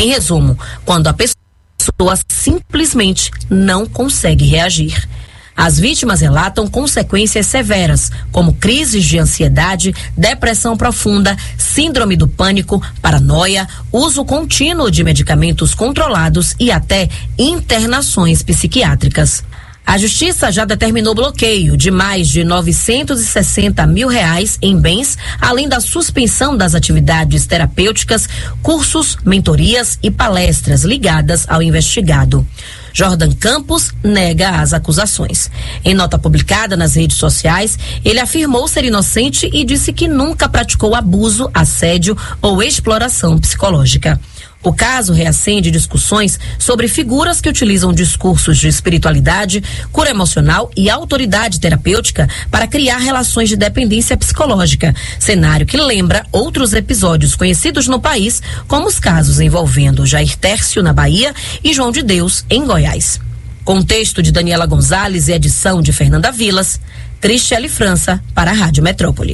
Em resumo, quando a pessoa simplesmente não consegue reagir. As vítimas relatam consequências severas, como crises de ansiedade, depressão profunda, síndrome do pânico, paranoia, uso contínuo de medicamentos controlados e até internações psiquiátricas. A Justiça já determinou bloqueio de mais de R$960 mil em bens, além da suspensão das atividades terapêuticas, cursos, mentorias e palestras ligadas ao investigado. Jordan Campos nega as acusações. Em nota publicada nas redes sociais, ele afirmou ser inocente e disse que nunca praticou abuso, assédio ou exploração psicológica. O caso reacende discussões sobre figuras que utilizam discursos de espiritualidade, cura emocional e autoridade terapêutica para criar relações de dependência psicológica, cenário que lembra outros episódios conhecidos no país, como os casos envolvendo Jair Tércio, na Bahia, e João de Deus, em Goiás. Com texto de Daniela Gonzalez e edição de Fernanda Vilas, Cristiane França, para a Rádio Metrópole.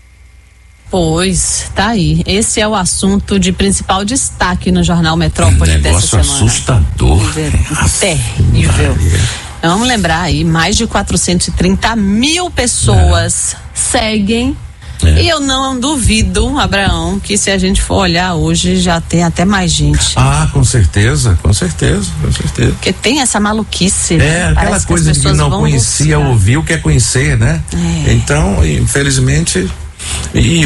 Pois, tá aí. Esse é o assunto de principal destaque no Jornal Metrópole dessa semana. Negócio assustador. Terrível. Vamos lembrar aí, mais de 430 mil pessoas seguem. E eu não duvido, Abraão, que se a gente for olhar hoje, já tem até mais gente. Ah, com certeza. Porque tem essa maluquice. Aquela coisa de que não conhecia, ouviu, quer conhecer, né? Então, infelizmente... E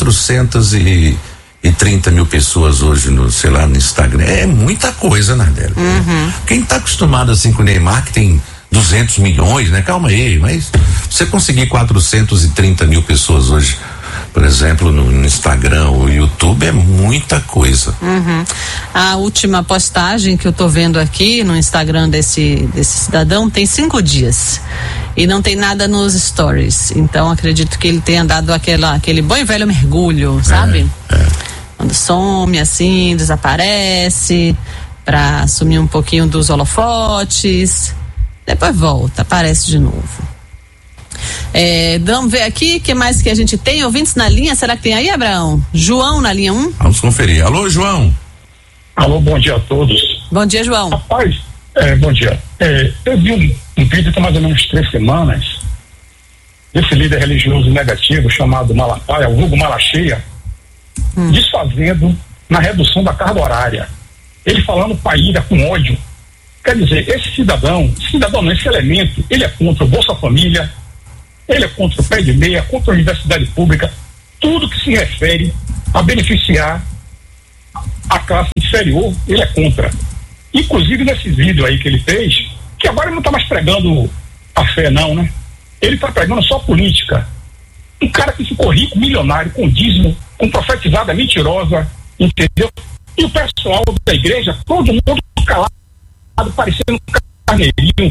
430 mil pessoas hoje no Instagram. É muita coisa, Nardelli. Quem tá acostumado assim com o Neymar, que tem 200 milhões, né? Calma aí, mas você conseguir 430 mil pessoas hoje, por exemplo, no Instagram ou YouTube, é muita coisa. A última postagem que eu tô vendo aqui no Instagram desse cidadão tem 5 dias. E não tem nada nos stories. Então acredito que ele tenha dado aquele bom e velho mergulho, sabe? Quando some assim, desaparece, pra sumir um pouquinho dos holofotes. Depois volta, aparece de novo. Vamos ver aqui, o que mais que a gente tem? Ouvintes na linha, será que tem aí, Abraão? João na linha 1? Vamos conferir. Alô, João. Alô, bom dia a todos. Bom dia, João. Rapaz, bom dia. Eu vi um vídeo tem mais ou menos 3 semanas desse líder religioso negativo chamado Malafaia, o vulgo Malacheia, desfazendo na redução da carga horária. Ele falando pra ira, com ódio. Quer dizer, esse elemento, ele é contra o Bolsa Família, ele é contra o pé de meia, contra a universidade pública, tudo que se refere a beneficiar a classe inferior, ele é contra. Inclusive nesse vídeo aí que ele fez, que agora ele não está mais pregando a fé não, né? Ele está pregando só política. Um cara que ficou rico, milionário, com dízimo, com profetizada mentirosa, entendeu? E o pessoal da igreja, todo mundo calado, parecendo um carneirinho.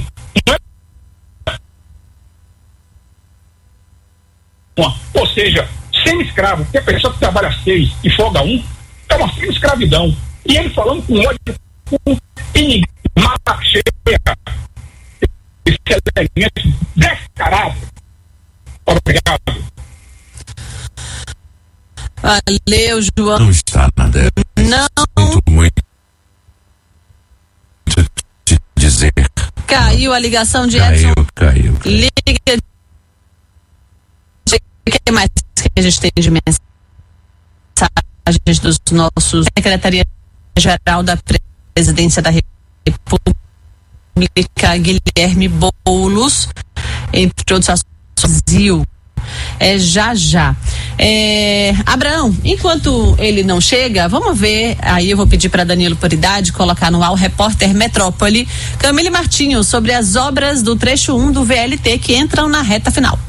Ou seja, semi-escravo, porque a pessoa que trabalha 6 e folga 1, é uma semi-escravidão. E ele falando com ódio, e mata cheia, esse elemento descarado. Obrigado. Valeu, João. Não está nada. Não. Muito te dizer. Caiu a ligação de Edson. Caiu. Liga. O que mais que a gente tem de mensagens dos nossos Secretaria-Geral da Presidência da República, Guilherme Boulos, entre outros assuntos, Brasil. Já. Abraão, enquanto ele não chega, vamos ver, aí eu vou pedir para Danilo Puridade colocar no ar o repórter Metrópole, Camille Martinho, sobre as obras do trecho 1 do VLT que entram na reta final.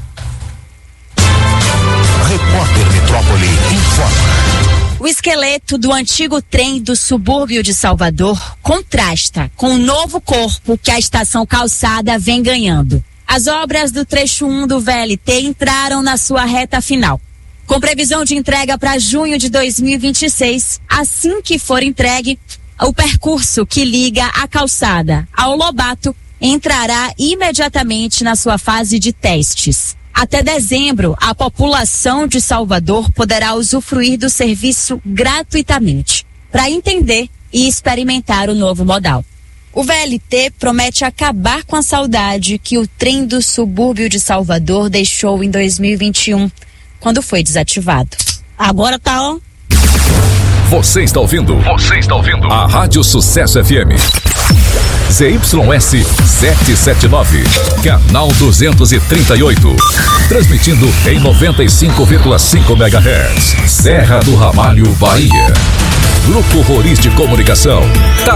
Repórter Metrópole informa. O esqueleto do antigo trem do subúrbio de Salvador contrasta com o novo corpo que a estação Calçada vem ganhando. As obras do trecho 1 do VLT entraram na sua reta final, com previsão de entrega para junho de 2026. Assim que for entregue, o percurso que liga a Calçada ao Lobato entrará imediatamente na sua fase de testes. Até dezembro, a população de Salvador poderá usufruir do serviço gratuitamente. Para entender e experimentar o novo modal. O VLT promete acabar com a saudade que o trem do subúrbio de Salvador deixou em 2021, quando foi desativado. Agora tá on. Você está ouvindo a Rádio Sucesso FM. ZYS 779, canal 238. Transmitindo em 95,5 MHz. Serra do Ramalho, Bahia. Grupo Roriz de Comunicação. Tá